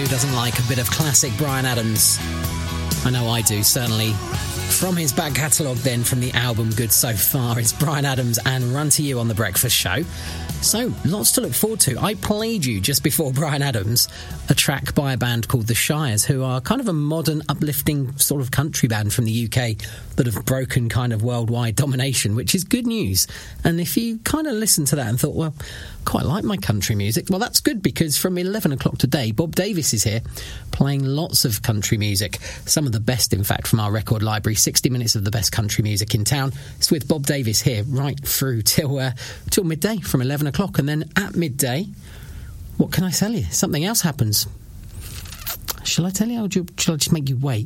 Who doesn't like a bit of classic Bryan Adams? I know I do, certainly. From his back catalogue then, from the album Good So Far, it's Bryan Adams and Run To You on The Breakfast Show. So, lots to look forward to. I played you, just before Bryan Adams, a track by a band called The Shires, who are kind of a modern, uplifting sort of country band from the UK that have broken kind of worldwide domination, which is good news. And if you kind of listened to that and thought, well, quite like my country music, well, that's good, because from 11 o'clock today, Bob Davis is here playing lots of country music. Some of the best, in fact, from our record library. 60 minutes of the best country music in town. It's with Bob Davis here right through till midday, from 11 o'clock. And then at midday, what can I tell you? Something else happens. Shall I tell you, or shall I just make you wait?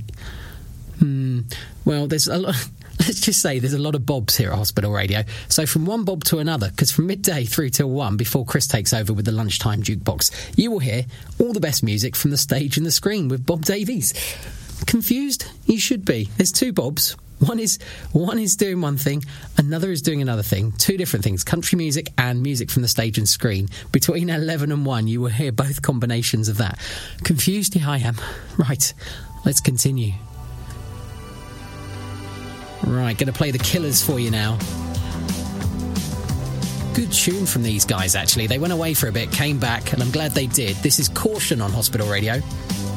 Well, there's a lot... Let's just say there's a lot of Bobs here at Hospital Radio. So from one Bob to another, because from midday through till 1, before Chris takes over with the lunchtime jukebox, you will hear all the best music from the stage and the screen with Bob Davies. Confused? You should be. There's two Bobs. One is doing one thing, another is doing another thing. Two different things, country music and music from the stage and screen. Between 11 and 1, you will hear both combinations of that. Confused? Yeah, I am. Right, let's continue. Right, going to play The Killers for you now. Good tune from these guys, actually. They went away for a bit, came back, and I'm glad they did. This is Caution on Hospital Radio.